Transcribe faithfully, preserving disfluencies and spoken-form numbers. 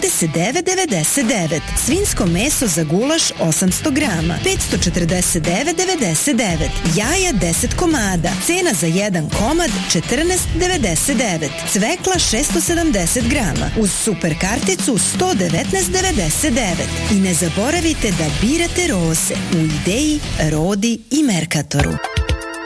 dvadeset devet devedeset devet. Svinjsko meso za gulaš osamsto grama, petsto četrdeset devet devedeset devet. Jaja deset komada, cena za jedan komad četrnaest devedeset devet. Cvekla šessto sedamdeset grama, uz super karticu sto devetnaest devedeset devet. I ne zaboravite da birate roze u Ideji, Rodi i Merkatoru.